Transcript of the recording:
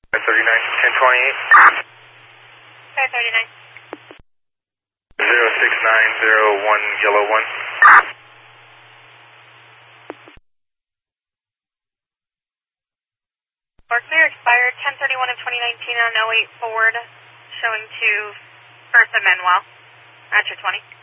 539, 1028. 539. 06901, yellow 1. Work clear expired 1031 of 2019 on 08 Ford, showing to First and Manuel. At your 20.